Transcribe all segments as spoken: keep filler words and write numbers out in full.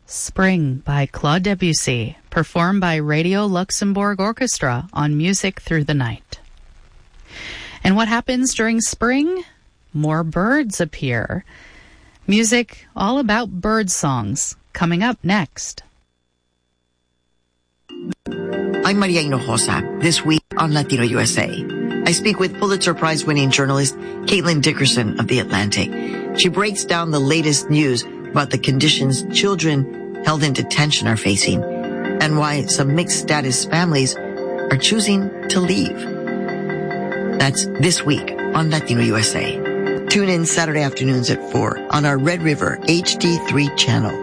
Spring by Claude Debussy, performed by Radio Luxembourg Orchestra on Music Through the Night. And what happens during spring? More birds appear. Music all about bird songs coming up next. I'm Maria Hinojosa. This week on Latino U S A, I speak with Pulitzer Prize-winning journalist Caitlin Dickerson of The Atlantic. She breaks down the latest news about the conditions children held in detention are facing and why some mixed-status families are choosing to leave. That's this week on Latino U S A. Tune in Saturday afternoons at four on our Red River H D three channel.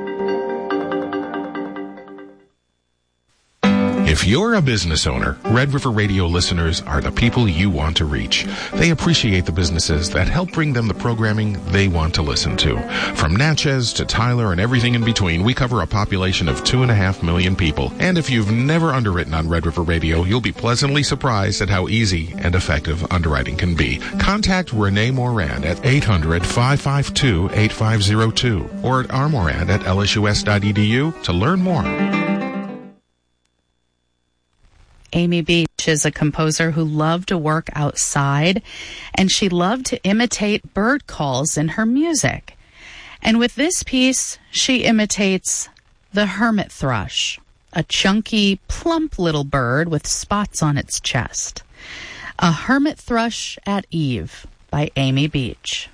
If you're a business owner, Red River Radio listeners are the people you want to reach. They appreciate the businesses that help bring them the programming they want to listen to. From Natchez to Tyler and everything in between, we cover a population of two and a half million people. And if you've never underwritten on Red River Radio, you'll be pleasantly surprised at how easy and effective underwriting can be. Contact Renee Moran at eight hundred, five five two, eight five zero two or at r moran at l s u s dot e d u to learn more. Amy Beach is a composer who loved to work outside, and she loved to imitate bird calls in her music. And with this piece, she imitates the hermit thrush, a chunky, plump little bird with spots on its chest. A Hermit Thrush at Eve by Amy Beach.